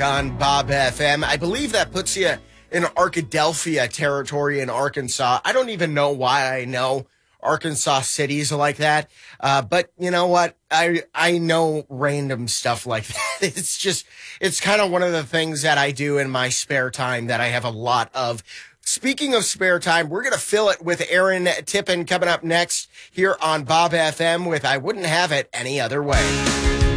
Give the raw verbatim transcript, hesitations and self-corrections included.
on Bob F M. I believe that puts you in Arkadelphia territory in Arkansas. I don't even know why I know Arkansas cities like that. Uh, but you know what? I, I know random stuff like that. It's just, it's kind of one of the things that I do in my spare time that I have a lot of. Speaking of spare time, we're going to fill it with Aaron Tippin coming up next here on Bob F M with I Wouldn't Have It Any Other Way.